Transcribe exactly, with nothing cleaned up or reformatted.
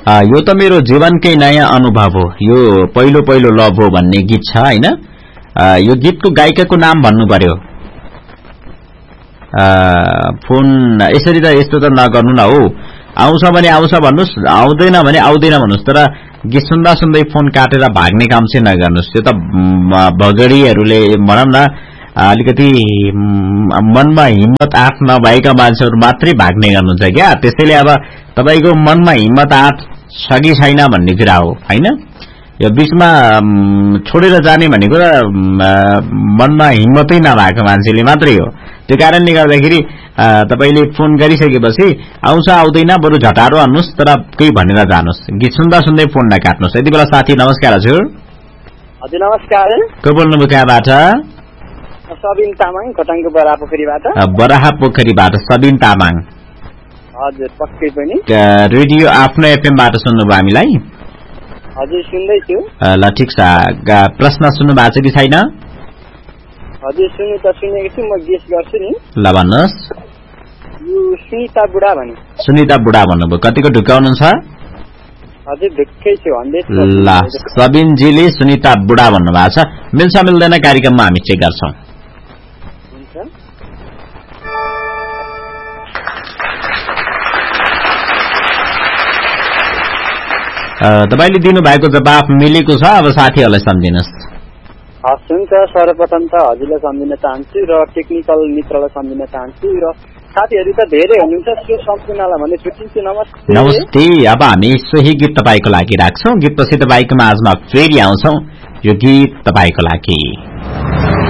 यो त मेरो जीवनकै नयाँ अनुभव हो, यो पहिलो पहिलो लभ हो भन्ने गीत छ हैन। यो गीतको गायिकाको नाम भन्नु पर्यो। फोन यसरी त यस्तो त नगर्नु न हो। आउँछ भने आउँछ भन्नुस्, आउँदैन भने आउँदैन भन्नुस्, तर गीत सुन्दा सुन्दै फोन काटेर भाग्ने काम चाहिँ नगर्नुस्। त्यो त भगडीहरूले भनौँ न अलिकति मनमा हिम्मत आँट नभएका मान्छेहरू मात्रै भाग्ने गर्नुहुन्छ क्या। त्यसैले अब तपाईको मनमा हिम्मत आँट छ कि छैन भन्ने कुरा हो हैन। यो बीचमा छोडेर जाने भनेको मनमा हिम्मतै नभएको मान्छेले मात्रै हो। त्यो कारणले गर्दाखेरि तपाईले फोन गरिसकेपछि आउँछ आउँदैन बरु झटारो हान्नुस्, तर केही भनेर जानुस्। गीत सुन्दा सुन्दै फोन नकाट्नुस्। यति बेला साथी नमस्कार हजुर। हजुर नमस्कार। को बोल्नुभयो कहाँबाट? सबिन तामाङ कटाङको बराहा पोखरीबाट। बराहा पोखरीबाट सबिन तामाङ। हजुर पक्कै पनि। रेडियो आफ्नो एफएम बाट सुन्नुभयो हामीलाई? हजुर सुन्दै छु। ल ठिक छ। प्रश्न सुन्नु भएको छ कि छैन? हजुर सुन्नु त सुनेको छु, म गेस गर्छु नि। ल भन्नुहोस्। यो सुनिता बुढा भने। सुनिता बुढा भन्नुभयो। कतिको ढुकाउनुहुन्छ? हजुर ढुक्कै छु हन्ड्रेड। ल सबिनजीले सुनिता बुढा भन्नुभएको छ। मिल्छ मिल्दैन कार्यक्रममा हामी चेक गर्छौं। तपाईले दिनुभएको जवाफ मिलेको छ। अब साथीहरूलाई सम्झिनुस्। हस् हुन्छ। सर्वप्रथम त हजुरलाई सम्झिन चाहन्छु र टेक्निकल मित्रलाई सम्झिन चाहन्छु र साथीहरू त धेरै हुनुहुन्छ, त्यो सम्पूर्णलाई भने छुट्टिन्छु। नमस्ते। नमस्ते। अब हामी सोही गीत तपाईको लागि राख्छौं। गीतपछि तपाईको माझमा फेरि आउँछौं। यो गीत तपाईको लागि।